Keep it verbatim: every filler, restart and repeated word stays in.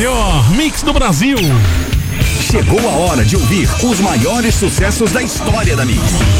melhor mix do Brasil. Chegou a hora de ouvir os maiores sucessos da história da Mix.